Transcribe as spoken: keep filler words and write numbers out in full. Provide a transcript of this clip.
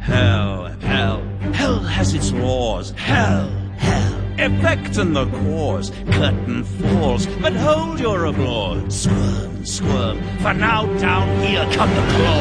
Hell, hell, hell has its laws. Hell, hell, effect and the cause. Curtain falls, but hold your applause. Squirm, squirm, for now down here come the claws.